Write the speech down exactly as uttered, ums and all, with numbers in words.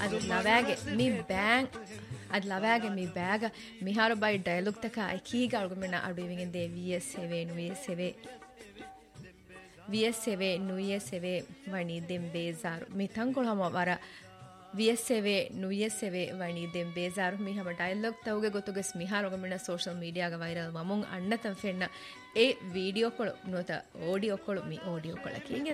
ಅದು ಲವ್ಯಾಗೆ me bang ಅದು ಲವ್ಯಾಗೆ me bag ಮಿಹಾರು by dialogue ತಕ ಐಕೀಗ ಅಳ್ಗೊಮೆನ ಅಡುವಿಂಗೆ ವಿ ಎಸ್ ಸೆವೆ ನುಯೆ ಸೆವೆ ವಿ ಎಸ್ ಸೆವೆ ನುಯೆ ಸೆವೆ ವಣಿ ದೆಂ ಬೇಜಾರು ಮೀ ತಂಕೊಳ ಹಮ ವರ ವಿ ಎಸ್ ಸೆವೆ ನುಯೆ ಸೆವೆ ವಣಿ ದೆಂ ಬೇಜಾರು me ಹಮ dialogue ತವಗೆ ಗೊತ್ತುಗೆ ಮಿಹಾರೊಗಮೆನ social ಮೀಡಿಯಾಗ viral ಮಮುಂಗ್ ಅಣ್ಣತಂ ಫೆನ್ನ A video ಕೊಳು ನೋತ audio ಕೊಳು me audio ಕೊಳಕ್ಕೆ